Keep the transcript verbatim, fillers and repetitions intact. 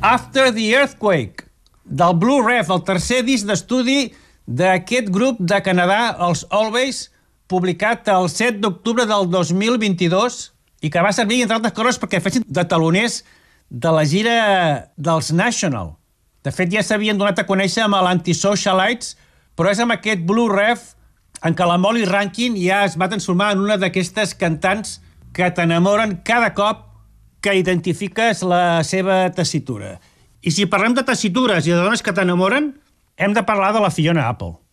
After the Earthquake, del Blue Rev, el tercer disc d'estudi d'aquest grup de Canadà, els Always, publicat el set d'octubre del dos mil vint-i-dos i que va servir, entre altres coses, perquè fessin de taloners de la gira dels National. De fet, ja s'havien donat a conèixer amb l'Antisocialites, però és amb aquest Blue Rev en què la Molly Rankin ja es va transformar en una d'aquestes cantants que t'enamoren cada cop que identifiques la seva tessitura. I si parlem de tessitures i de dones que t'enamoren, hem de parlar de la Fiona Apple.